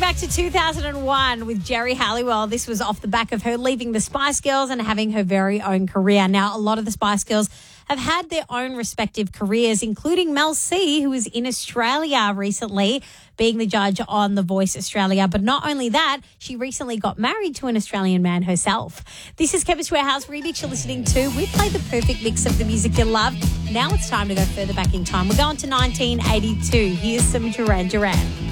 back to 2001 with Jerry Halliwell. This was off the back of her leaving the Spice Girls and having her very own career. Now, a lot of the Spice Girls have had their own respective careers, including Mel C, who was in Australia recently, being the judge on The Voice Australia. But not only that, she recently got married to an Australian man herself. This is Chemist Warehouse Remix you're listening to. We played the perfect mix of the music you love. Now it's time to go further back in time. We're going to 1982. Here's some Duran Duran.